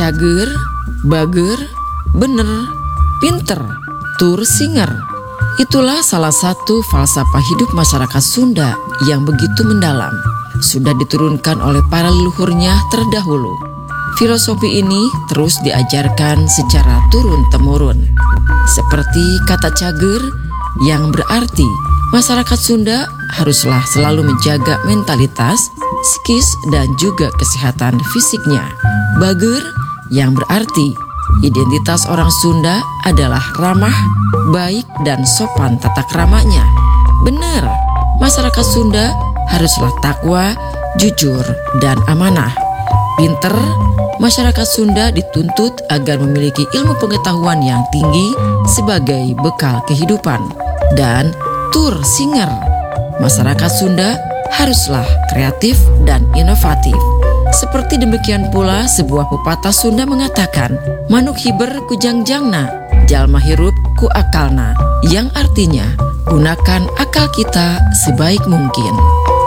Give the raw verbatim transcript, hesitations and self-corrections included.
cager, bager, bener, pinter, tur singer. Itulah salah satu falsafah hidup masyarakat Sunda yang begitu mendalam, sudah diturunkan oleh para leluhurnya terdahulu. Filosofi ini terus diajarkan secara turun-temurun. Seperti kata cager yang berarti masyarakat Sunda haruslah selalu menjaga mentalitas, psikis, dan juga kesehatan fisiknya. Bager yang berarti identitas orang Sunda adalah ramah, baik, dan sopan tata kramanya. Benar, masyarakat Sunda haruslah takwa, jujur, dan amanah. Pinter, masyarakat Sunda dituntut agar memiliki ilmu pengetahuan yang tinggi sebagai bekal kehidupan. Dan tur singer, masyarakat Sunda haruslah kreatif dan inovatif. Seperti demikian pula sebuah pepatah Sunda mengatakan, manuk hiber ku jangjangna, jalma hirup ku akalna, yang artinya gunakan akal kita sebaik mungkin.